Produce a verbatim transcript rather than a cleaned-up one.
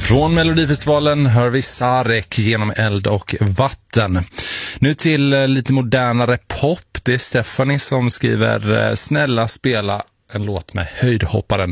Från Melodifestivalen hör vi Sarek genom eld och vatten. Nu till lite modernare pop. Det är Stephanie som skriver snälla spela en låt med höjdhopparen